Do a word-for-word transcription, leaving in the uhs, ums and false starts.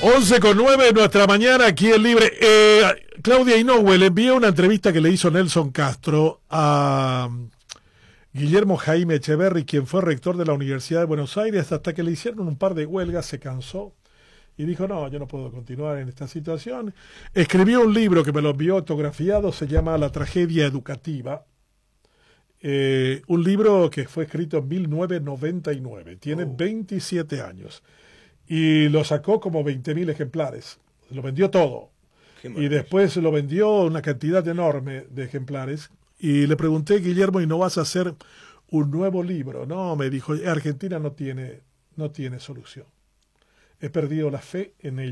once con nueve de nuestra mañana, aquí en Libre. Eh, Claudia Inoue le envió una entrevista que le hizo Nelson Castro a Guillermo Jaime Echeverri, quien fue rector de la Universidad de Buenos Aires, hasta que le hicieron un par de huelgas, se cansó y dijo, no, yo no puedo continuar en esta situación. Escribió un libro que me lo envió autografiado, se llama La tragedia educativa. Eh, un libro que fue escrito en mil novecientos noventa y nueve, tiene oh. veintisiete años. Y lo sacó como veinte mil ejemplares. Lo vendió todo. Y después lo vendió una cantidad enorme de ejemplares. Y le pregunté, Guillermo, ¿y no vas a hacer un nuevo libro? No, me dijo, Argentina no tiene, no tiene solución. He perdido la fe en ella.